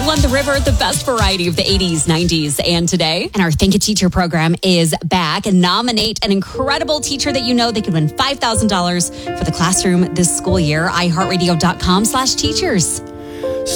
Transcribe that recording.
91.1 The River, the best variety of the 80s, 90s, and today. And our Thank a Teacher program is back. Nominate an incredible teacher that you know. They could win $5,000 for the classroom this school year. iHeartRadio.com/teachers.